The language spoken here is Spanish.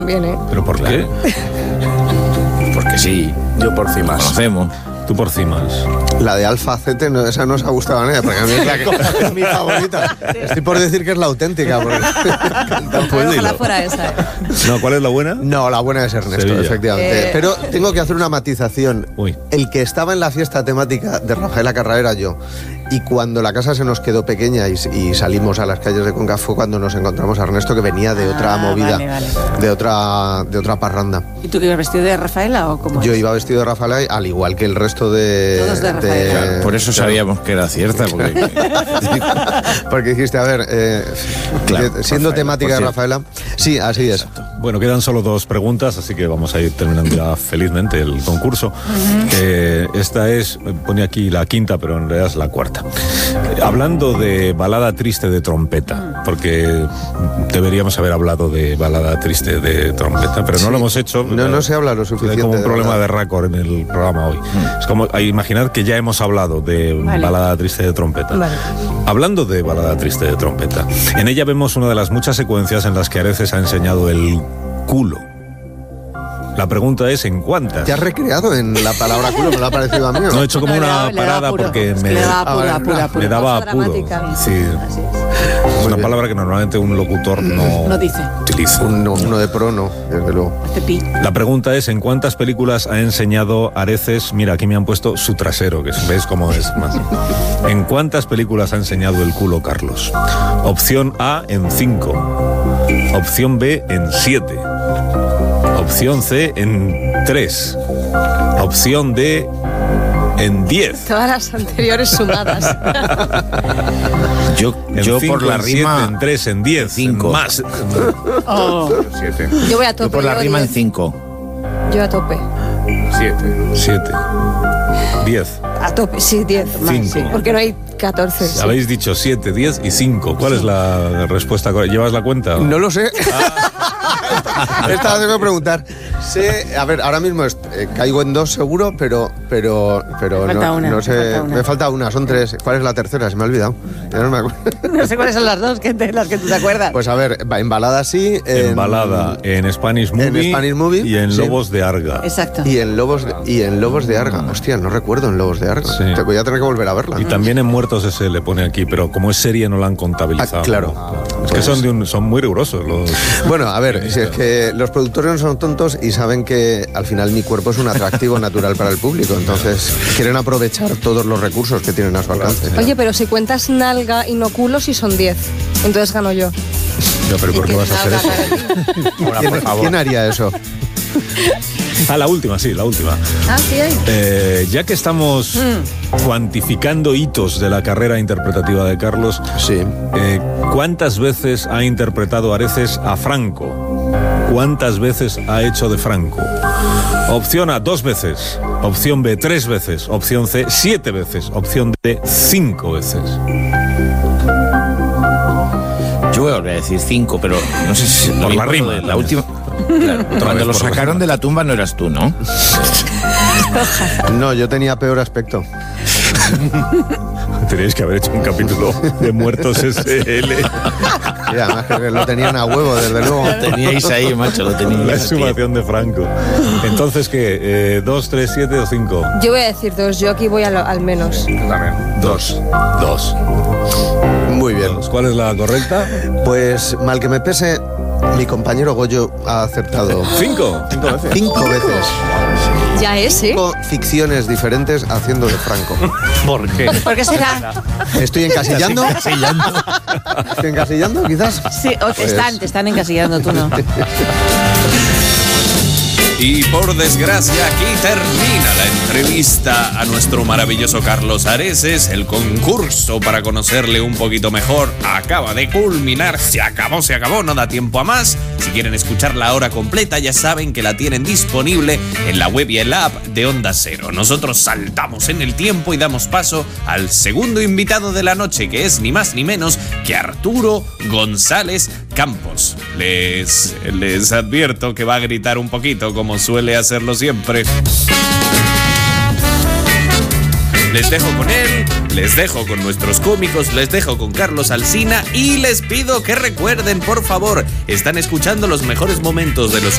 Bien, ¿eh? ¿Pero por qué? Porque sí. Yo por Cimas. Conocemos. Tú por Cimas. La de Alfacete, no, esa no os ha gustado a nadie, porque a mí es, es mi favorita. Estoy por decir que es la auténtica. Porque... Ojalá fuera esa, ¿eh? No, ¿cuál es la buena? No, la buena es Ernesto, Sevilla. efectivamente. Pero tengo que hacer una matización. Uy. El que estaba en la fiesta temática de Rafaela Carrà era yo. Y cuando la casa se nos quedó pequeña y salimos a las calles de Conca fue cuando nos encontramos a Ernesto, que venía de otra movida, vale. de otra parranda. ¿Y tú que ibas vestido de Rafaela o cómo? Yo iba vestido de Rafaela, al igual que el resto de... Todos de Rafaela. Claro, por eso sabíamos que era cierta. Porque dijiste, a ver, Claro, siendo Rafaela, temática por de Rafaela... Sí, así es. Bueno, quedan solo 2 preguntas, así que vamos a ir terminando ya felizmente el concurso. Esta es, pone aquí la quinta, pero en realidad es la cuarta. Hablando de balada triste de trompeta, porque deberíamos haber hablado de balada triste de trompeta, pero no lo hemos hecho. No se habla lo suficiente. Hay como un de problema verdad. de récord en el programa hoy. Es como imaginar que ya hemos hablado de balada triste de trompeta. Vale. Hablando de balada triste de trompeta, en ella vemos una de las muchas secuencias en las que Areces ha enseñado el culo. La pregunta es, ¿en cuántas? ¿Te has recreado en la palabra culo? Me lo ha parecido a mí. No he hecho como una parada porque me daba apuro. me daba apuro. Dramática. Sí. Así es. Es una palabra que normalmente un locutor no dice. utiliza. Uno de pro, no, desde luego. Este pi. La pregunta es, ¿en cuántas películas ha enseñado Areces? Mira, aquí me han puesto su trasero, que veis cómo es más. ¿En cuántas películas ha enseñado el culo Carlos? Opción A, en 5. Opción B, en 7. Opción C, en 3. Opción D, en 10. Todas las anteriores sumadas. Yo cinco, por la en rima... 7, en 3, en 10. 5. Más. Oh. 7. Yo voy a tope. Yo por la rima en 10. 5. Yo a tope. 7. 10. A tope, sí, 10. Cinco. Sí, porque no hay 14. Sí. Habéis dicho 7, 10 y 5. ¿Cuál es la respuesta correcta? ¿Llevas la cuenta? No lo sé. Esta tengo que preguntar. Sé, a ver, ahora mismo caigo en 2 seguro, pero falta una, no sé. falta una. Me falta una, son 3. ¿Cuál es la tercera? Se me ha olvidado. Ya no me acuerdo. No sé cuáles son las dos de las que tú te acuerdas. Pues a ver, en balada sí. En balada, en Spanish Movie, Spanish Movie, y en sí. Lobos de Arga. Exacto. Y en Lobos de Arga. Hostia, no recuerdo en Lobos de Arga. Sí. Voy a tener que volver a verla. Y también en Muertos S le pone aquí, pero como es serie no la han contabilizado. Ah, claro. Es que son muy rigurosos los... Bueno, a ver, si es que los productores no son tontos y saben que al final mi cuerpo es un atractivo natural para el público, entonces quieren aprovechar todos los recursos que tienen a su alcance. Oye, pero si cuentas nalga y no culo, sí son 10. Entonces gano yo. No, pero ¿por qué vas a hacer eso? ¿Quién haría eso? Ah, la última, sí, la última. Ah, sí hay. Ya que estamos cuantificando hitos de la carrera interpretativa de Carlos, Sí. ¿cuántas veces ha interpretado Areces a Franco? ¿Cuántas veces ha hecho de Franco? Opción A, 2 veces. Opción B, 3 veces. Opción C, 7 veces. Opción D, 5 veces. Yo voy a volver a decir 5, pero no sé si... Por la rima. La última... Claro, cuando lo sacaron de la tumba no eras tú, ¿no? No, yo tenía peor aspecto. Teníais que haber hecho un capítulo de Muertos SL. Y además que lo tenían a huevo, desde luego. Lo teníais ahí, macho, lo teníais. La exhumación de Franco. Entonces, ¿qué? ¿2, 3, 7 o 5? Yo voy a decir 2. Yo aquí voy al menos. También. 2. Muy bien. ¿Cuál es la correcta? Pues mal que me pese, mi compañero Goyo ha acertado 5. 5 veces. 5 veces. Ya es, ¿eh? 5 ficciones diferentes haciendo de Franco. ¿Por qué? ¿Por qué será? ¿Estoy encasillando? ¿Estoy encasillando, quizás? Sí, o te están encasillando, tú no. Y por desgracia, aquí termina la entrevista a nuestro maravilloso Carlos Areces. El concurso para conocerle un poquito mejor acaba de culminar. Se acabó, no da tiempo a más. Si quieren escuchar la hora completa, ya saben que la tienen disponible en la web y en la app de Onda Cero. Nosotros saltamos en el tiempo y damos paso al segundo invitado de la noche, que es ni más ni menos que Arturo González Campos. Les advierto que va a gritar un poquito, como suele hacerlo siempre. Les dejo con él, les dejo con nuestros cómicos, les dejo con Carlos Alsina y les pido que recuerden, por favor, están escuchando los mejores momentos de los